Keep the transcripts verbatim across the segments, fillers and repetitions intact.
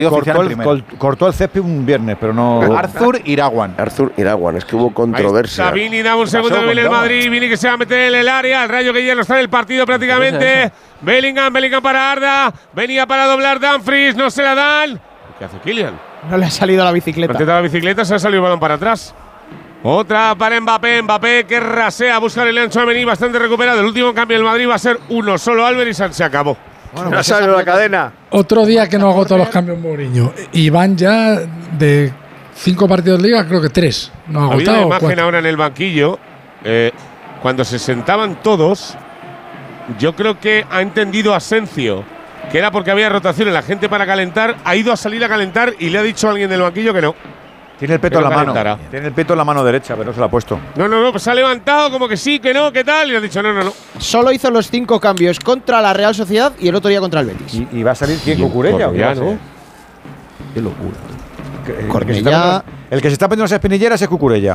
Cortó el, col, cortó el césped un viernes, pero no. Arthur Iraguan. Arthur Iraguan, es que hubo controversia. Ahí está Vini, da un segundo que viene el Madrid. Vini que se va a meter en el área. El Rayo que ya no está en el partido prácticamente. Bellingham, Bellingham para Arda. Venía para doblar Dumfries, no se la dan. ¿Qué hace Kylian? No le ha salido la bicicleta. Antes de la bicicleta se ha salido el balón para atrás. Otra para Mbappé. Mbappé que rasea, busca el ancho a venir bastante recuperado. El último cambio del Madrid va a ser uno solo. Álvarez y se acabó. Bueno, ya sale la cadena. Otro día que no agotó los cambios Mourinho. Y van ya de cinco partidos de liga, creo que tres. No ha agotado. Había una imagen cuatro. ahora en el banquillo. Eh, cuando se sentaban todos, yo creo que ha entendido Asencio que era porque había rotación en la gente para calentar. Ha ido a salir a calentar y le ha dicho a alguien del banquillo que no. Tiene el peto en la mano. Calentara. Tiene el peto en la mano derecha, pero no se lo ha puesto. No, no, no, pues se ha levantado como que sí, que no, que tal. Y le ha dicho no, no, no. Solo hizo los cinco cambios contra la Real Sociedad y el otro día contra el Betis. ¿Y, y va a salir quién? ¿Cucurella o qué? ¿no? Qué locura. Que- Porque el, que se ya- está, el que se está poniendo las espinilleras es Cucurella.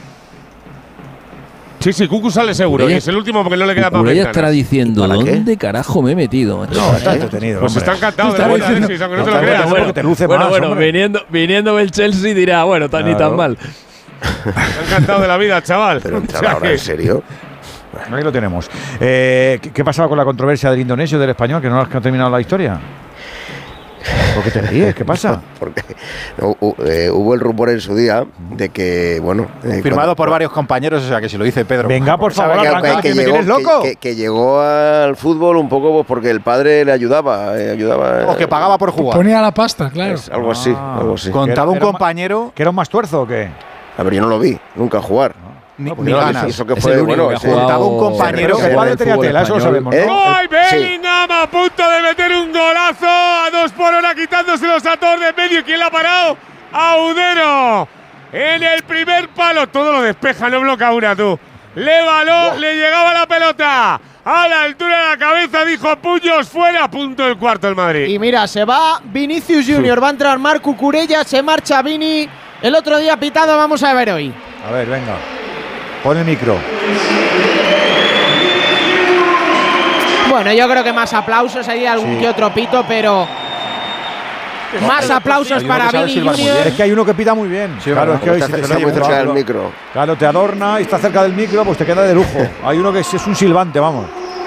Sí, sí, Cucu sale seguro. Cucurella- Y es el último porque no le queda para Cucurella ventanas. estará diciendo, ¿Para qué? ¿dónde carajo me he metido, macho? No, está entretenido. Pues hombre. está encantado de la Está vida, diciendo- Alexis, aunque no te No, lo está creas. bueno, porque te luce bueno, más, bueno, hombre. viniendo, viniendo del Chelsea dirá, bueno, tan ni Claro. tan mal. Está encantado de la vida, chaval. Pero O entrar sea ahora, que- ¿en serio? Ahí lo tenemos. Eh, ¿qué, ¿Qué pasaba con la controversia del indonesio y del español? ¿Que no has terminado la historia? ¿Por qué te ríes? ¿Qué pasa? Porque no, hu- eh, hubo el rumor en su día de que, bueno… eh, Firmado cuando- por varios compañeros, o sea que si lo dice Pedro. Venga, por favor, que, arranca, que que me llegó, tienes loco. que- que- que llegó al fútbol un poco pues, porque el padre le ayudaba, eh, ayudaba O que pagaba por jugar. Ponía la pasta, claro. es algo así, Ah, algo así. Contaba un Era- era ma- compañero, ¿Que era un más tuerzo o qué? A ver, yo no lo vi, nunca jugar. ni, pues ni yo lo ganas. Y eso que Es fue, el único bueno, que ha ese- jugado- Contaba un compañero Que Sí, el en padre el tenía fútbol tela, eso lo español. sabemos, ¿Eh? ¿no? ¡Ay, Sí. Bellingham a punto de meter un golazo a dos por hora quitándoselos a todos de medio! ¿Quién la ha parado? ¡Audero! En el primer palo. Todo lo despeja, no bloquea una, tú. Le baló, le llegaba la pelota a la altura de la cabeza, dijo puños fuera, punto el cuarto el Madrid. Y mira, se va Vinicius Junior, va a entrar Marc Cucurella, se marcha Vini. El otro día pitado, vamos a ver hoy. A ver, venga. Pon el micro. Bueno, yo creo que más aplausos, hay algún Sí. que otro pito, pero más aplausos Hay uno para que sabe Vini silbar muy bien. Junior. Es que hay uno que pita muy bien. claro, es que hoy está, si te está lo muy llevo, cerca del claro, micro. Claro, te adorna y está cerca del micro, pues te queda de lujo. Hay uno que es, es un silbante, vamos.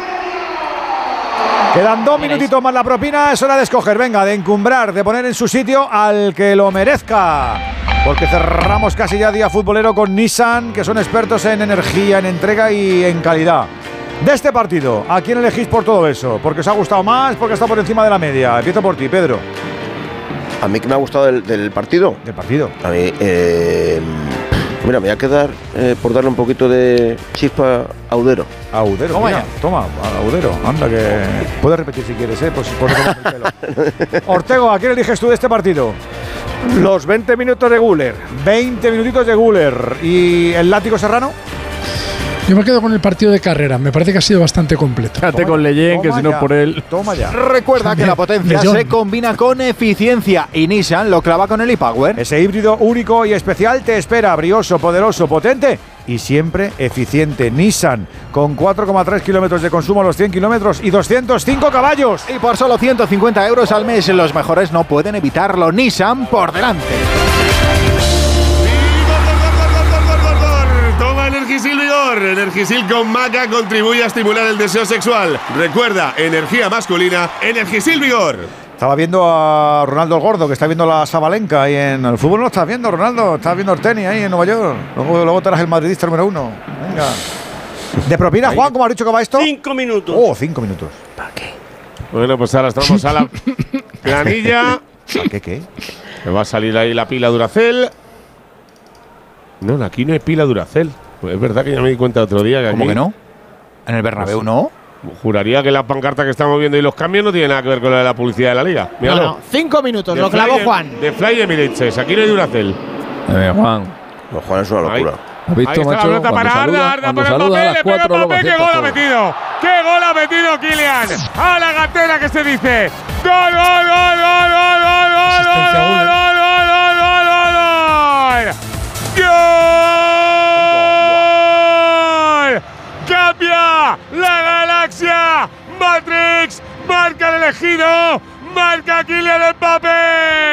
Quedan dos minutitos más la propina, es hora de escoger, venga, de encumbrar, de poner en su sitio al que lo merezca. Porque cerramos casi ya día futbolero con Nissan, que son expertos en energía, en entrega y en calidad. De este partido, ¿a quién elegís por todo eso? ¿Porque os ha gustado más? ¿Porque está por encima de la media? Empiezo por ti, Pedro. A mí que me ha gustado del, del partido. Del partido. A mí, eh, mira, me voy a quedar eh, por darle un poquito de chispa a Audero. Audero, Toma mira, ya. toma, Audero, anda que… Puedes repetir si quieres, ¿eh? Pues por el pelo. Ortego, ¿a quién eliges tú de este partido? Los veinte minutos de Guller. veinte minutitos de Guller. ¿Y el látigo Serrano? Yo me quedo con el partido de carrera. Me parece que ha sido bastante completo. Quédate con Leyen, que Toma si no ya, por él. Toma ya. Recuerda que la potencia Millón. se combina con eficiencia y Nissan lo clava con el e-Power. Ese híbrido único y especial te espera, brioso, poderoso, potente y siempre eficiente. Nissan, con cuatro coma tres kilómetros de consumo a los cien kilómetros y doscientos cinco caballos. Y por solo ciento cincuenta euros al mes, los mejores no pueden evitarlo. Nissan por delante. Toma Energisil Vigor. Energisil con maca contribuye a estimular el deseo sexual. Recuerda, energía masculina, Energisil Vigor. Estaba viendo a Ronaldo el Gordo, que está viendo la Sabalenka ahí en el fútbol. No estás viendo, Ronaldo. Estás viendo el tenis ahí en Nueva York. Luego, luego te harás el madridista número uno. Venga. ¿De propina, Juan, como has dicho que va esto? Cinco minutos. Oh, cinco minutos. Bueno, pues ahora estamos a la planilla. ¿Para qué qué? Me va a salir ahí la pila Duracell. No, aquí no hay pila Duracell. Pues es verdad que ya me di cuenta otro día que ¿Cómo aquí… que no? En el Bernabéu no. Juraría que la pancarta que estamos viendo y los cambios no tienen nada que ver con la de la publicidad de la liga. No, Míralo. no, cinco minutos, De lo clavó Fly- Juan. De Fly Emirates. Aquí no hay Duracell. Eh, Juan, No, Juan, es una Ahí. locura. ¿has Ahí visto, está la macho? pelota Cuando para saluda, Arda, Arda cuando para saluda a Mbappé, las le pega cuatro, luego Mbappé, qué acierta gol ha todo. metido, qué gol ha metido Kylian, a la gatera que se dice, gol, gol, gol, gol, gol, gol, gol, Asistencia gol, Guller. gol, gol, gol, gol, gol, gol, gol, cambia la galaxia, Matrix, marca el elegido, marca Kylian Mbappé.